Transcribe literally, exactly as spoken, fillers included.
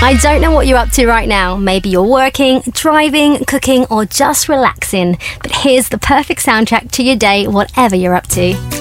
I don't know what you're up to right now. Maybe you're working, driving, cooking, or just relaxing. But here's the perfect soundtrack to your day, whatever you're up to.